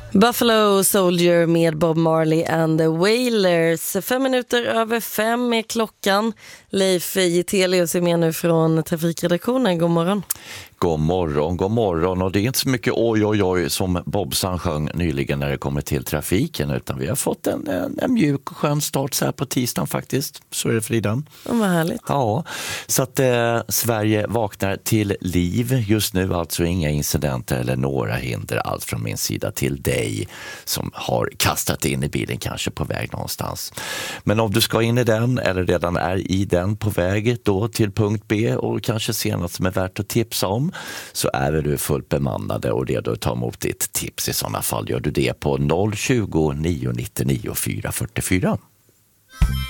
Buffalo Soldier med Bob Marley and the Wailers. 5:05 är klockan. Leif Getelius är med nu från trafikredaktionen. God morgon. God morgon. Och det är inte så mycket oj som Bobsan sjöng nyligen när det kommer till trafiken, utan vi har fått en mjuk och skön start så här på tisdagen faktiskt. Så är det, Frida. Vad härligt. Ja, så att Sverige vaknar till liv just nu, alltså inga incidenter eller några hinder alls från min sida till dig som har kastat in i bilen kanske på väg någonstans. Men om du ska in i den eller redan är i den på väg då till punkt B och kanske ser något som är värt att tipsa om, så är du fullt bemannade och redo att ta emot ditt tips. I sådana fall gör du det på 020 999 444.